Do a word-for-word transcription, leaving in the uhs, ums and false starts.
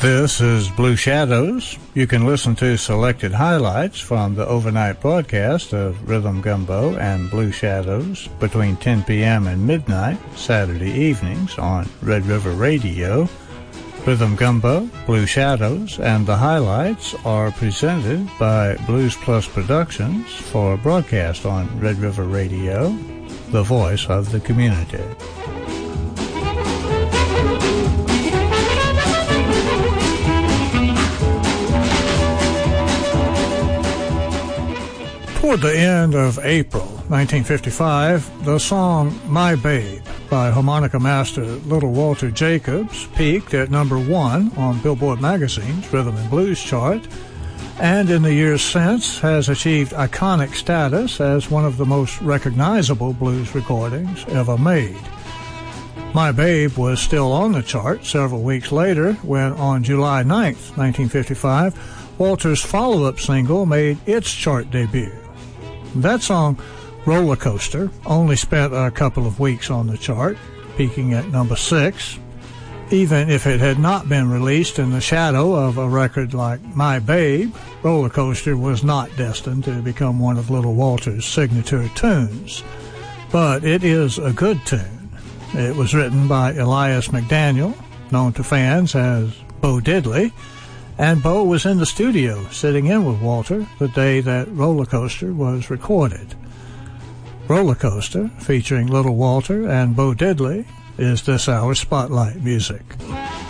This is Blue Shadows. You can listen to selected highlights from the overnight broadcast of Rhythm Gumbo and Blue Shadows between ten p.m. and midnight Saturday evenings on Red River Radio. Rhythm Gumbo, Blue Shadows, and the highlights are presented by Blues Plus Productions for broadcast on Red River Radio, the voice of the community. Toward the end of April nineteen fifty-five, the song My Babe by harmonica master Little Walter Jacobs peaked at number one on Billboard magazine's Rhythm and Blues chart, and in the years since has achieved iconic status as one of the most recognizable blues recordings ever made. My Babe was still on the chart several weeks later when on July ninth, nineteen fifty-five, Walter's follow-up single made its chart debut. That song, Roller Coaster, only spent a couple of weeks on the chart, peaking at number six. Even if it had not been released in the shadow of a record like My Babe, Roller Coaster was not destined to become one of Little Walter's signature tunes. But it is a good tune. It was written by Elias McDaniel, known to fans as Bo Diddley, and Bo was in the studio sitting in with Walter the day that Roller Coaster was recorded. Roller Coaster, featuring Little Walter and Bo Diddley, is this hour's Spotlight music.